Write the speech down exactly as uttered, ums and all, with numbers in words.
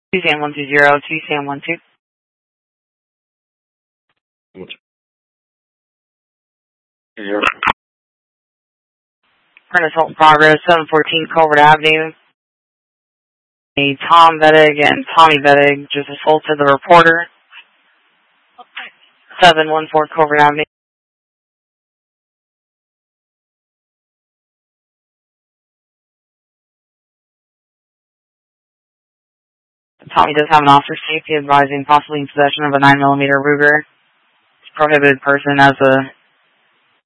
two Sam one two zero, two Sam one two. Zero. Current assault in progress, seven fourteen Culvert Avenue. A Tom Bettig and Tommy Bettig just assaulted the reporter. seven one four Culvert Avenue. Tommy does have an officer safety advising possibly in possession of a nine millimeter Ruger. He's a prohibited person as a